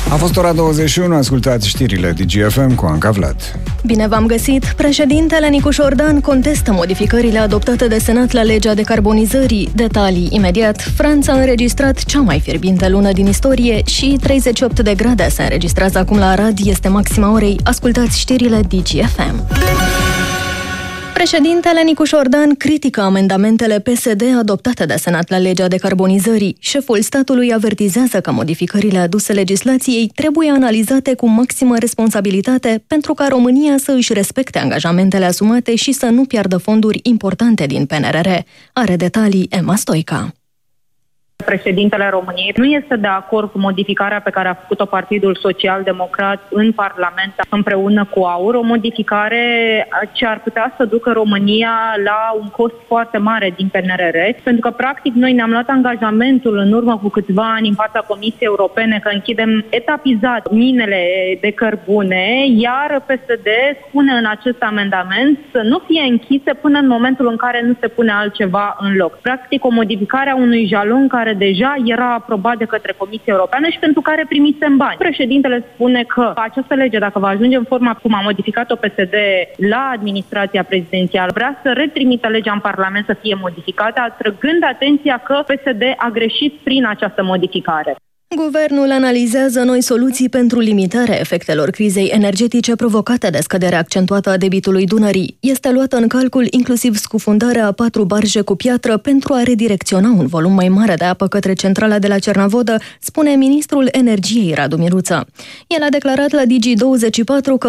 A fost ora 21, ascultați știrile DGFM cu Anca Vlad. Bine v-am găsit! Președintele Nicu Șordan contestă modificările adoptate de Senat la legea decarbonizării. Detalii imediat. Franța a înregistrat cea mai fierbinte lună din istorie și 38 de grade se înregistrează acum la Arad, este maxima orei. Ascultați știrile DGFM. Președintele Nicu Șordan critică amendamentele PSD adoptate de Senat la legea decarbonizării. Șeful statului avertizează că modificările aduse legislației trebuie analizate cu maximă responsabilitate pentru ca România să își respecte angajamentele asumate și să nu piardă fonduri importante din PNRR. Are detalii Emma Stoica. Președintele României nu este de acord cu modificarea pe care a făcut-o Partidul Social-Democrat în Parlament împreună cu AUR, o modificare ce ar putea să ducă România la un cost foarte mare din PNRR, pentru că practic noi ne-am luat angajamentul în urmă cu câțiva ani în fața Comisiei Europene că închidem etapizat minele de cărbune, iar PSD spune în acest amendament să nu fie închise până în momentul în care nu se pune altceva în loc. Practic o modificare a unui jalon care deja era aprobat de către Comisia Europeană și pentru care primisem bani. Președintele spune că această lege, dacă va ajunge în forma cum a modificat-o PSD la administrația prezidențială, vrea să retrimită legea în Parlament să fie modificată, atrăgând atenția că PSD a greșit prin această modificare. Guvernul analizează noi soluții pentru limitarea efectelor crizei energetice provocate de scăderea accentuată a debitului Dunării. Este luată în calcul inclusiv scufundarea a 4 barje cu piatră pentru a redirecționa un volum mai mare de apă către centrala de la Cernavodă, spune ministrul Energiei Radu Miruță. El a declarat la Digi24 că